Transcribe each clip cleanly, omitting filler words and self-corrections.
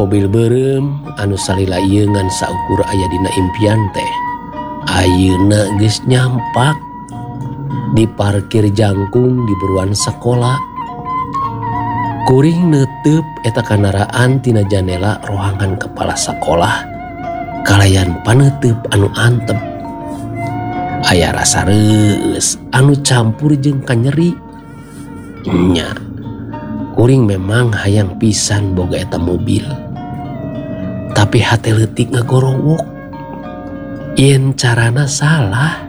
Mobil berem anu salila ieu ngan saukur aya dina impian teh ayeuna geus nyampak di parkir jangkung di buruan sekolah. Kuring neuteup eta kendaraan tina jendela rohangan kepala sekolah kalayan paneuteub anu antep. Aya rasa reueus anu campur jeung kanyeri. Nya, kuring memang hayang pisan boga eta mobil. Tapi hate leutik ngagorowok. Yen carana salah.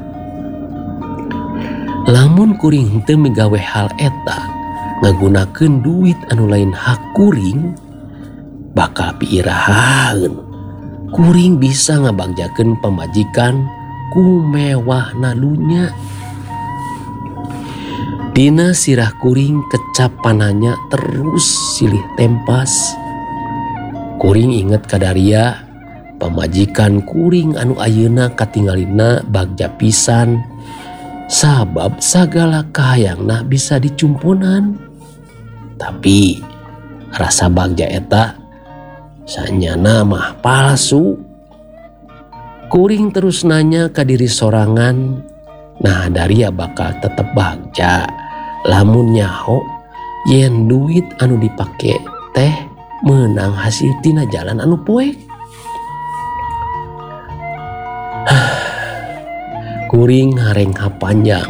Lamun kuring henteu migawe hal eta, ngagunakeun duit anu lain hak kuring, bakal piirahaeun kuring bisa ngabagjakeun pamajikan ku mewahna dunya. Dina sirah kuring kecap pananya terus silih tempas. Kuring inget kadaria pamajikan kuring anu ayeuna katinggalina bagja pisan sabab sagala kahayangna bisa dicumpunan. Tapi rasa bagja eta sanyana mah palsu. Kuring terus nanya ka diri sorangan, nah daria bakal tetep bagja lamun nyaho yen duit anu dipake teh menang hasil tina jalan anu poek. Kuring hareng hapanjang.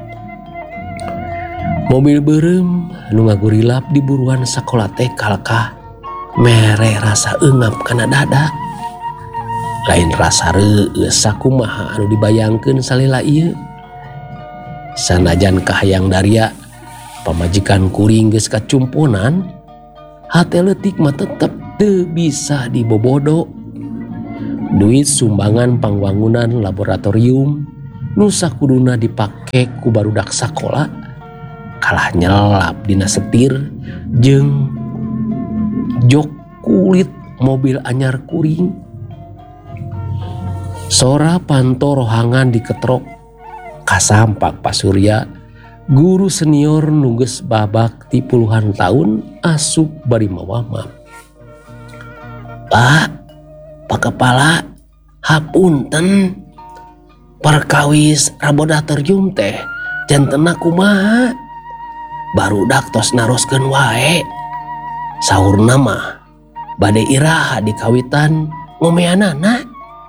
Mobil berem anu ngagurilap di buruan sakola teh kalkah mere rasa eungap kana dada. Lain rasa reueus sakumaha anu dibayangkeun salila ieu. Sanajan kahayang daria pamajikan kuring geus kacumpunan, hate leutik mah tetep teu bisa dibobodo. Duit sumbangan pangwangunan laboratorium nu sakuduna dipake ku barudak sakola kalah nyelap dina setir jeung jok kulit mobil anyar kuring. Sora panto rohangan diketrok kasampak Pak Surya, guru senior nu geus babak ti puluhan tahun asup bari mawamam. Pak Kepala, hapunten, perkawis laboratorium teh jantenna kumaha? Barudak tos naroskeun wae. Saurna mah bade iraha dikawitan ngomeanana.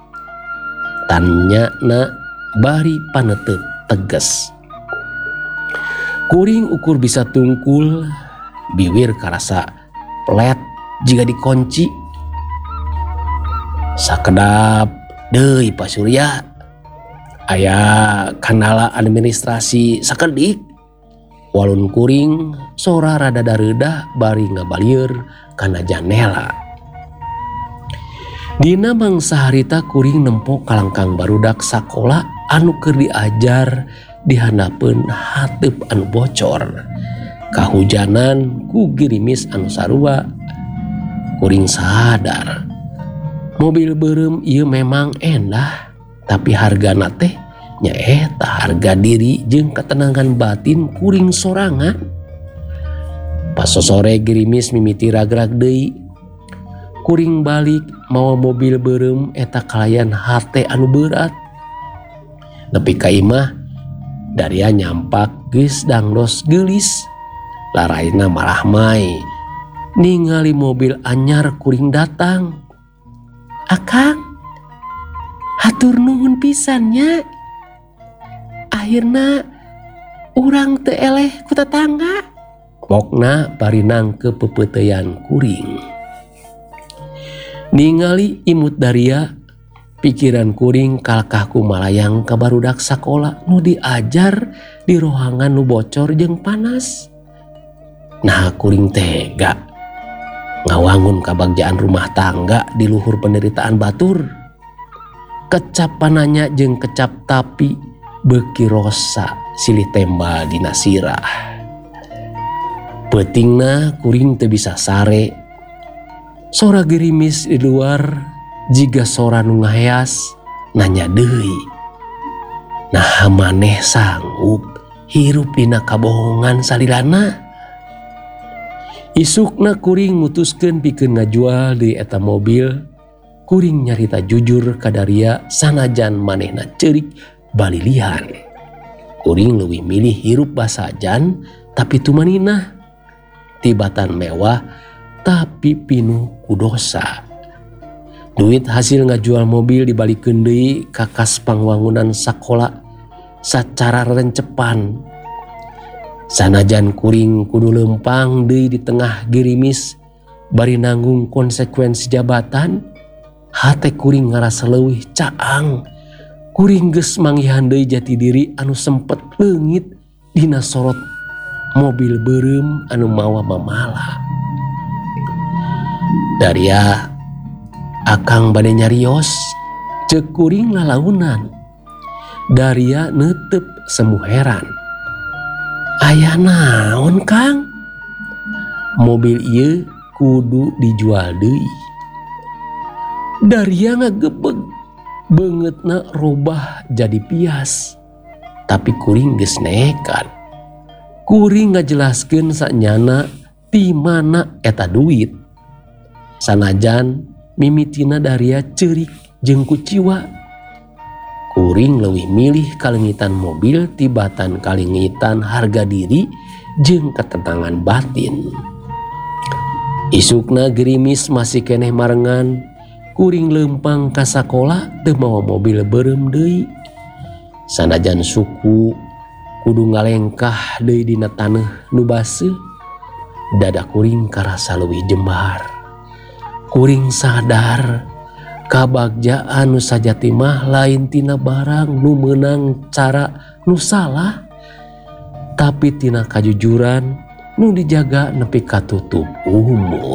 Tanyana bari paneuteub teges. Kuring ukur bisa tungkul, biwir karasa plet jika dikunci. Sakedap deui Pak Surya, aya kanala administrasi sakedik. Walun kuring sora rada dareudah bari ngabalieur kana janela. Dina mangsa harita kuring nempo kalangkang barudak sakola anu keur diajar di handapeun hateup anu bocor. Kahujanan ku girimis anu sarua. Kuring sadar mobil berem ieu memang endah, tapi hargana teh nyaeta harga diri jeung ketenangan batin kuring sorangan. Pas sore girimis mimiti ragrag deui. Kuring balik mawa mobil berem eta kalayan hate anu berat. Nepi ka imah daria nyampak geus dangdos geulis. Laraina malah mai ningali mobil anyar kuring datang. Akang, hatur nuhun pisannya. Akhirna urang teu eleh ku tetangga. Pokna bari nangkep pepeuteyan kuring. Ningali imut daria, pikiran kuring kalkah kumalayang ka barudak sakola nu diajar di rohangan nu bocor jeung panas. Nah kuring tega ngawangun kabagjaan rumah tangga di luhur penderitaan batur. Kecap pananya jeung kecap tapi beuki rosa silih tembal dina sirah. Peutingna kuring teu bisa sare. Sora gerimis di luar jiga sora nu ngaheas nanya deui. Nah maneh sanggup hirup dina kabohongan salilana? Isukna kuring mutuskeun pikeun ngajual di eta mobil. Kuring nyarita jujur ka Daria sanajan manehna ceurik balilihan. Kuring leuwih milih hirup basajan tapi tumaninah. Tibatan mewah tapi pinuh ku dosa. Duit hasil ngajual mobil dibalikeun deui ka kas pangwangunan sakola sacara rencepan. Sanajan kuring kudu lempang deui di tengah girimis bari nanggung konsekuensi jabatan, hate kuring ngarasa leuwih caang. Kuring geus manggihan deui jati diri anu sempet leungit dina sorot mobil beureum anu mawa mamala. Daria, akang bade nyarios, ceuk kuring lalaunan. Daria neuteup semu heran. Aya naon Kang? Mobil ieu kudu dijual deui. Daria ngagebeg, beungeutna robah jadi pias. Tapi kuring geus nekat. Kuring ngajelaskeun sanyana ti mana eta duit. Sanajan mimitina Daria ceurik jeung kuciwa. Kuring leuwih milih kalengitan mobil tibatan kalengitan harga diri jeung ketenangan batin. Isukna gerimis masih keneh marengan. Kuring lempang ka sakola teu mawa mobil beureum deui. Sanajan suku kudu ngalengkah deui dina taneuh nu baseuh, dada kuring karasa leuwih jembar. Kuring sadar kabagjaan nu sajati mah lain tina barang nu meunang cara nu salah, tapi tina kajujuran nu dijaga nepi ka tutup umur.